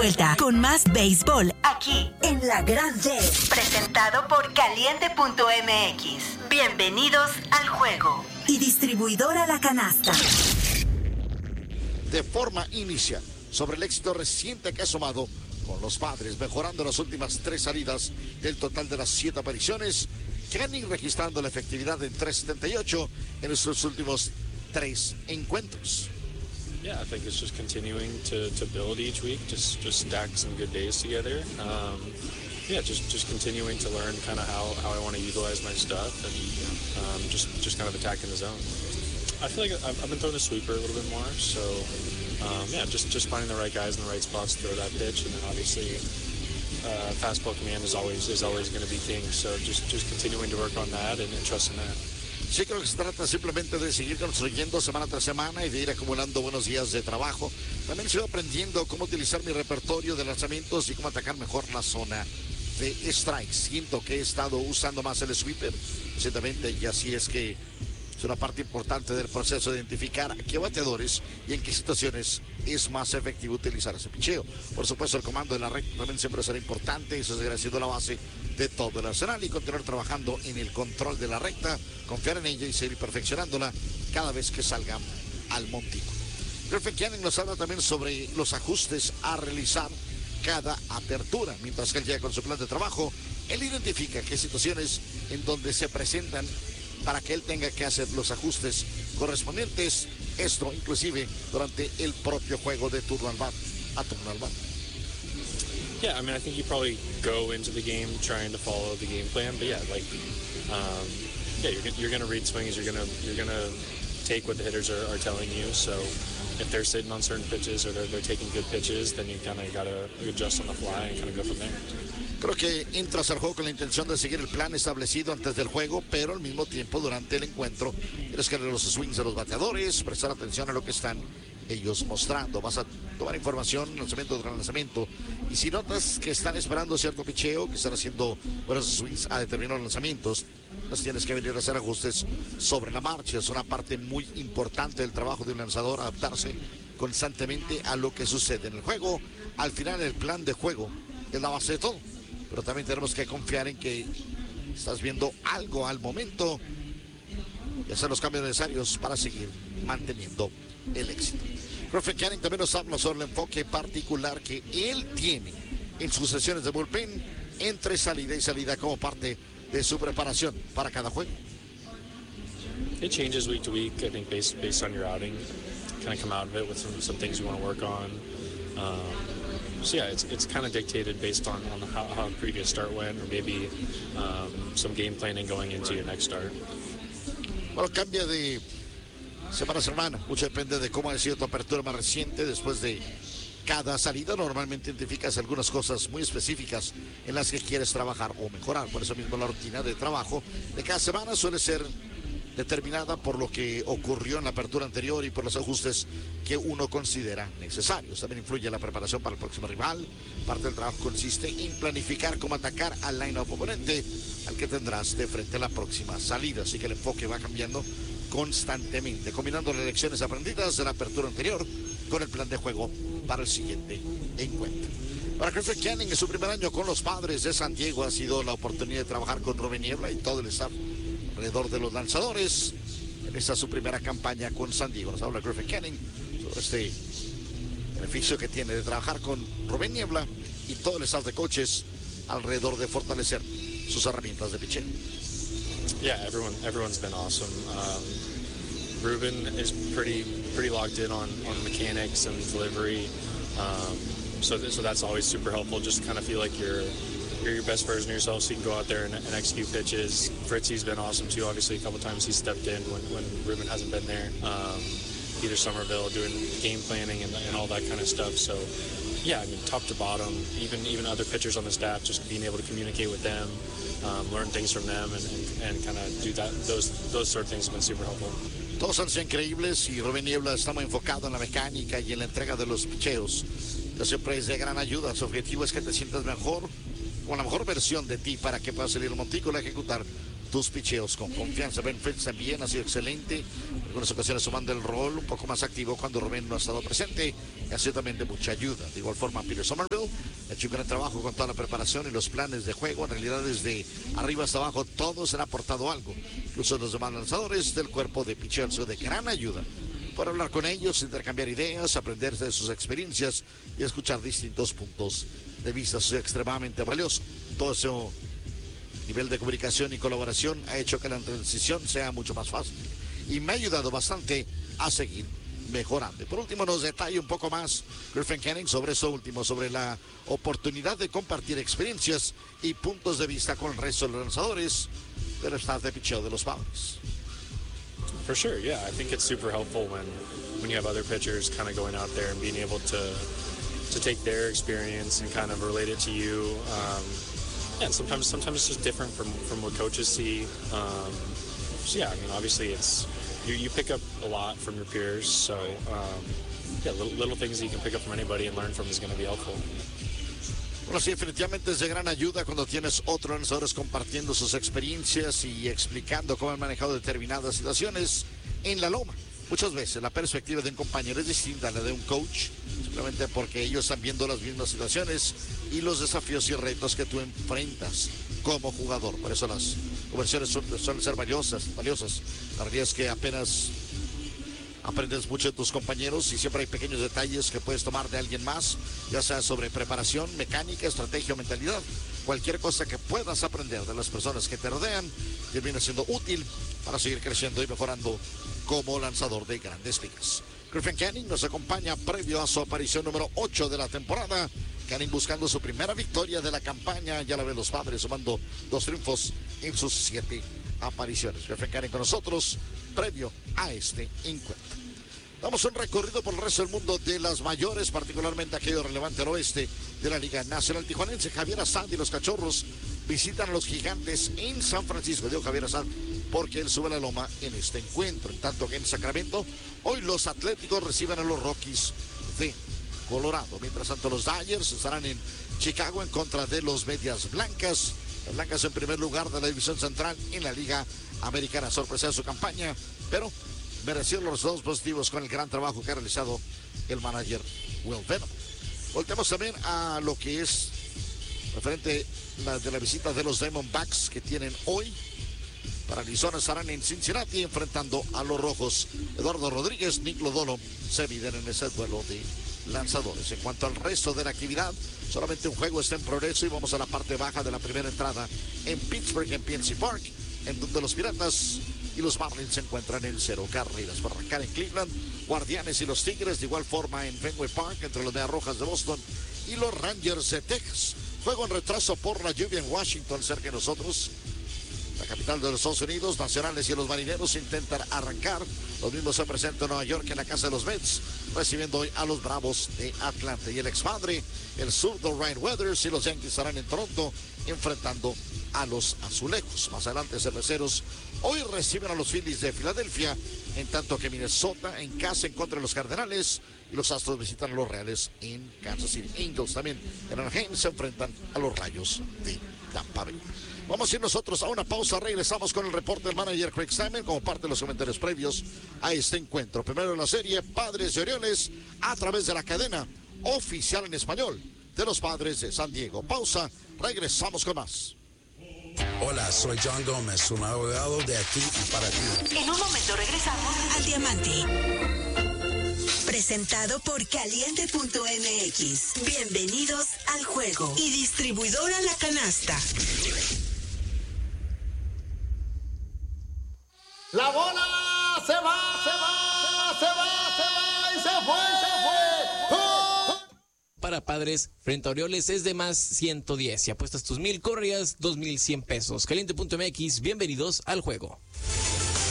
vuelta con más béisbol aquí en La Grande. Presentado por Caliente.mx. Bienvenidos al juego. Y distribuidora La Canasta. De forma inicial, sobre el éxito reciente que ha sumado con los Padres, mejorando las últimas 3 salidas del total de las 7 apariciones, Canning registrando la efectividad en 3.78 en sus últimos 3 encuentros. Yeah, I think it's just continuing to build each week, just stack some good days together. Yeah, just continuing to learn kind of how I want to utilize my stuff and just kind of attacking the zone. I feel like I've been throwing the sweeper a little bit more, so yeah, just finding the right guys in the right spots to throw that pitch, and then obviously fastball command is always going to be king. So just continuing to work on that and trusting that. Sí, creo que se trata simplemente de seguir construyendo semana tras semana y de ir acumulando buenos días de trabajo. También estoy aprendiendo cómo utilizar mi repertorio de lanzamientos y cómo atacar mejor la zona de strikes. Siento que he estado usando más el sweeper recientemente y así es que es una parte importante del proceso de identificar a qué bateadores y en qué situaciones es más efectivo utilizar ese picheo. Por supuesto, el comando de la recta también siempre será importante. Eso seguirá siendo la base de todo el arsenal y continuar trabajando en el control de la recta, confiar en ella y seguir perfeccionándola cada vez que salga al montículo. Griffin Canning nos habla también sobre los ajustes a realizar cada apertura. Mientras que él llega con su plan de trabajo, él identifica qué situaciones en donde se presentan para que él tenga que hacer los ajustes correspondientes, esto inclusive durante el propio juego de turno al bat, a turno al bat. Yeah, I mean, I think you probably go into the game trying to follow the game plan, but yeah, like, yeah, you're gonna read swings, you're gonna take what the hitters are telling you. So if they're sitting on certain pitches or they're taking good pitches, then you kind of gotta adjust on the fly and kind of go from there. Creo que entras al juego con la intención de seguir el plan establecido antes del juego, pero al mismo tiempo durante el encuentro tienes que ver los swings de los bateadores, prestar atención a lo que están ellos mostrando. Vas a tomar información, lanzamiento tras lanzamiento, y si notas que están esperando cierto picheo, que están haciendo buenos swings a determinados lanzamientos, pues tienes que venir a hacer ajustes sobre la marcha. Es una parte muy importante del trabajo de un lanzador, adaptarse constantemente a lo que sucede en el juego. Al final, el plan de juego es la base de todo, pero también tenemos que confiar en que estás viendo algo al momento y hacer los cambios necesarios para seguir manteniendo el éxito. Griffin Canning también nos habla sobre el enfoque particular que él tiene en sus sesiones de bullpen entre salida y salida como parte de su preparación para cada juego. It changes week to week, I think, based on your outing. Kind of come out of it with some things you want to work on. So yeah, it's kind of dictated based on how the previous start went, or maybe some game planning going into your next start. Bueno, cambia de semana a semana. Mucho depende de cómo ha sido tu apertura más reciente. Después de cada salida, normalmente identificas algunas cosas muy específicas en las que quieres trabajar o mejorar. Por eso mismo la rutina de trabajo de cada semana suele ser determinada por lo que ocurrió en la apertura anterior y por los ajustes que uno considera necesarios. También influye la preparación para el próximo rival. Parte del trabajo consiste en planificar cómo atacar al line-up oponente al que tendrás de frente a la próxima salida. Así que el enfoque va cambiando constantemente, combinando las lecciones aprendidas de la apertura anterior con el plan de juego para el siguiente encuentro. Para Griffin Canning, en su primer año con los Padres de San Diego, ha sido la oportunidad de trabajar con Rubén Niebla y todo el staff alrededor de los lanzadores. Esta es su primera campaña con San Diego. Nos habla Griffin Canning sobre este beneficio que tiene de trabajar con Rubén Niebla y todo el staff de coaches alrededor de fortalecer sus herramientas de pitching. Yeah, everyone's been awesome. Ruben is pretty locked in on mechanics and delivery. So that's always super helpful. Just kind of feel like you're your best version of yourself, so you can go out there and execute pitches. Fritzy's been awesome too. Obviously, a couple times he's stepped in when Ruben hasn't been there. Peter Somerville doing game planning and all that kind of stuff. So yeah, I mean, top to bottom, even other pitchers on the staff, just being able to communicate with them, learn things from them, and kind of do that. Those sort of things have been super helpful. Todos han sido increíbles y Rubén Niebla está muy enfocado en la mecánica y en la entrega de los picheos. Siempre es de gran ayuda. Su objetivo es que te sientas mejor, con la mejor versión de ti para que puedas salir al montículo a ejecutar tus picheos con confianza. Ben Fritz también ha sido excelente, en algunas ocasiones tomando el rol un poco más activo cuando Rubén no ha estado presente, y ha sido también de mucha ayuda. De igual forma, Peter Somerville ha hecho un gran trabajo con toda la preparación y los planes de juego. En realidad, desde arriba hasta abajo, todos han aportado algo, incluso los demás lanzadores del cuerpo de picheo han sido de gran ayuda. Por hablar con ellos, intercambiar ideas, aprender de sus experiencias y escuchar distintos puntos de vista. Eso es extremadamente valioso. Todo ese nivel de comunicación y colaboración ha hecho que la transición sea mucho más fácil y me ha ayudado bastante a seguir mejorando. Y por último, nos detalla un poco más Griffin Canning sobre eso último, sobre la oportunidad de compartir experiencias y puntos de vista con el resto de los lanzadores del staff de picheo de los Padres. For sure, yeah. I think it's super helpful when you have other pitchers kind of going out there and being able to take their experience and kind of relate it to you. And sometimes it's just different from what coaches see. So yeah, I mean, obviously it's you pick up a lot from your peers. So yeah, little things that you can pick up from anybody and learn from is going to be helpful. Bueno, sí, definitivamente es de gran ayuda cuando tienes otros lanzadores compartiendo sus experiencias y explicando cómo han manejado determinadas situaciones en la loma. Muchas veces la perspectiva de un compañero es distinta a la de un coach, simplemente porque ellos están viendo las mismas situaciones y los desafíos y retos que tú enfrentas como jugador. Por eso las conversaciones suelen ser valiosas. La realidad es que apenas aprendes mucho de tus compañeros y siempre hay pequeños detalles que puedes tomar de alguien más, ya sea sobre preparación, mecánica, estrategia o mentalidad. Cualquier cosa que puedas aprender de las personas que te rodean termina siendo útil para seguir creciendo y mejorando como lanzador de grandes ligas. Griffin Canning nos acompaña previo a su aparición número 8 de la temporada. Canning buscando su primera victoria de la campaña. Ya la ven los Padres sumando 2 triunfos en sus 7 apariciones. Griffin Canning con nosotros previo a este encuentro. Damos un recorrido por el resto del mundo de las mayores, particularmente aquello relevante al oeste de la Liga Nacional Tijuanense. Javier Assad y los Cachorros visitan a los Gigantes en San Francisco. Digo Javier Assad porque él sube la loma en este encuentro. En tanto que en Sacramento, hoy los Atléticos reciben a los Rockies de Colorado. Mientras tanto, los Dodgers estarán en Chicago en contra de los Medias Blancas. Las Blancas en primer lugar de la división central en la Liga Americana. Sorpresa de su campaña, pero merecieron los resultados positivos con el gran trabajo que ha realizado el manager Will Venom. Voltemos también a lo que es referente de la visita de los Diamondbacks que tienen hoy. Para Arizona estarán en Cincinnati enfrentando a los Rojos. Eduardo Rodríguez, Nick Lodolo se miden en ese duelo de lanzadores. En cuanto al resto de la actividad, solamente un juego está en progreso y vamos a la parte baja de la primera entrada en Pittsburgh, en PNC Park, en donde los Piratas y los Marlins se encuentran en 0 carreras. Para arrancar en Cleveland, Guardianes y los Tigres, de igual forma en Fenway Park, entre los Medias Rojas de Boston y los Rangers de Texas. Juego en retraso por la lluvia en Washington, cerca de nosotros, la capital de los Estados Unidos. Nacionales y los Marineros intentan arrancar. Los mismos se presentan en Nueva York en la casa de los Mets, recibiendo hoy a los Bravos de Atlanta. Y el expadre, el zurdo Ryan Weathers y los Yankees estarán en Toronto enfrentando a los Azulejos. Más adelante, Cerveceros hoy reciben a los Phillies de Filadelfia, en tanto que Minnesota en casa en contra de los Cardenales y los Astros visitan a los Reales en Kansas City. Angels también en Anaheim se enfrentan a los Rayos de Tampa Bay. Vamos a ir nosotros a una pausa. Regresamos con el reporte del manager Craig Simon como parte de los comentarios previos a este encuentro. Primero en la serie, Padres y Orioles a través de la cadena oficial en español de los Padres de San Diego. Pausa, regresamos con más. Hola, soy John Gómez, un abogado de aquí y para ti. En un momento regresamos al Diamante. Presentado por Caliente.mx. Bienvenidos al juego. Y distribuidora La Canasta. La bola se va y se fue. Para Padres frente a Orioles es de más 110. Si apuestas tus 1,000, correrías 2,100 pesos. Caliente.mx, bienvenidos al juego.